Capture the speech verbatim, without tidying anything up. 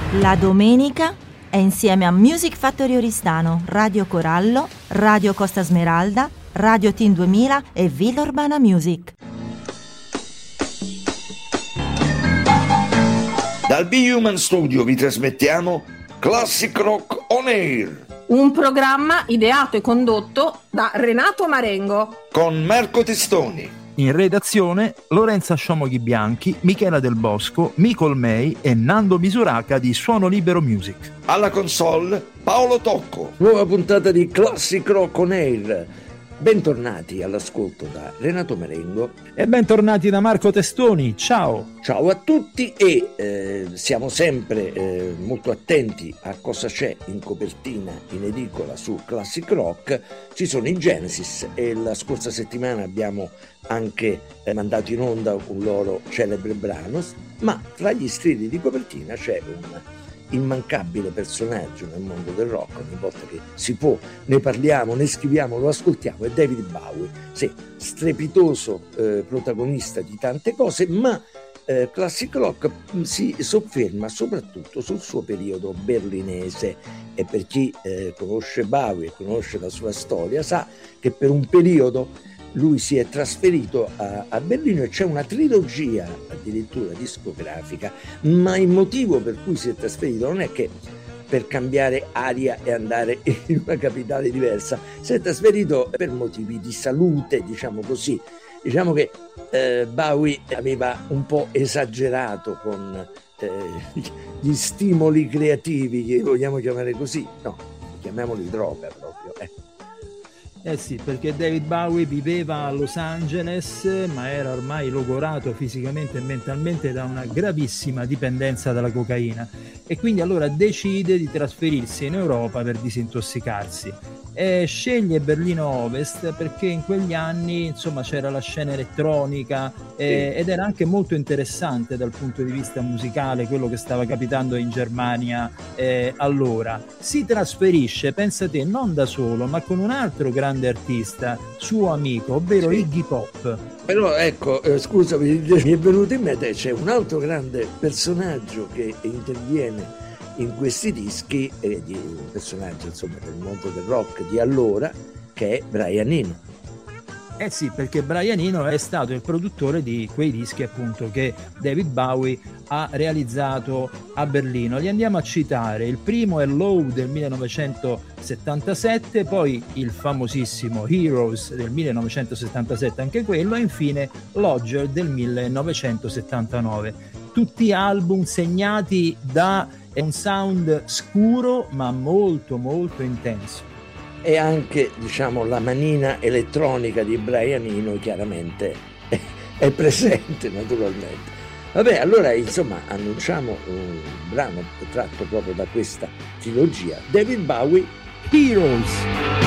La domenica è insieme a Music Factory Oristano, Radio Corallo, Radio Costa Smeralda, Radio Team duemila e Villa Urbana Music. Dal B-Human Studio vi trasmettiamo Classic Rock On Air, un programma ideato e condotto da Renato Marengo con Marco Testoni. In redazione Lorenza Sciomoghi Bianchi, Michela Del Bosco, Micol May e Nando Misuraca di Suono Libero Music. Alla console Paolo Tocco. Nuova puntata di Classic Rock On Air. Bentornati all'ascolto da Renato Marengo e bentornati da Marco Testoni. Ciao! Ciao a tutti e eh, siamo sempre eh, molto attenti a cosa c'è in copertina, in edicola su Classic Rock. Ci sono i Genesis e la scorsa settimana abbiamo anche eh, mandato in onda un loro celebre brano, ma tra gli stili di copertina c'è un immancabile personaggio nel mondo del rock. Ogni volta che si può ne parliamo, ne scriviamo, lo ascoltiamo, è David Bowie. Sì, strepitoso eh, protagonista di tante cose, ma eh, Classic Rock si sofferma soprattutto sul suo periodo berlinese, e per chi eh, conosce Bowie e conosce la sua storia sa che per un periodo lui si è trasferito a, a Berlino e c'è una trilogia addirittura discografica, ma il motivo per cui si è trasferito non è che per cambiare aria e andare in una capitale diversa, si è trasferito per motivi di salute, diciamo così. Diciamo che eh, Bowie aveva un po' esagerato con eh, gli stimoli creativi, che vogliamo chiamare così, no, chiamiamoli droga proprio, eh. Eh sì, perché David Bowie viveva a Los Angeles, ma era ormai logorato fisicamente e mentalmente da una gravissima dipendenza dalla cocaina, e quindi allora decide di trasferirsi in Europa per disintossicarsi. E sceglie Berlino Ovest perché in quegli anni insomma c'era la scena elettronica eh, ed era anche molto interessante dal punto di vista musicale quello che stava capitando in Germania eh, allora. Si trasferisce, pensa te, non da solo ma con un altro grande artista, suo amico, ovvero sì. Iggy Pop. Però ecco, eh, scusami, mi è venuto in mente, c'è un altro grande personaggio che interviene in questi dischi, eh, di un personaggio insomma del mondo del rock di allora, che è Brian Eno. Eh sì, perché Brian Eno è stato il produttore di quei dischi appunto che David Bowie ha realizzato a Berlino. Li andiamo a citare: il primo è Low del millenovecentosettantasette, poi il famosissimo Heroes del millenovecentosettantasette anche quello, e infine Lodger del millenovecentosettantanove. Tutti album segnati da un sound scuro ma molto molto intenso. E anche, diciamo, la manina elettronica di Brian Eno chiaramente è, è presente, naturalmente. Vabbè, allora insomma annunciamo un brano tratto proprio da questa trilogia, David Bowie, Heroes.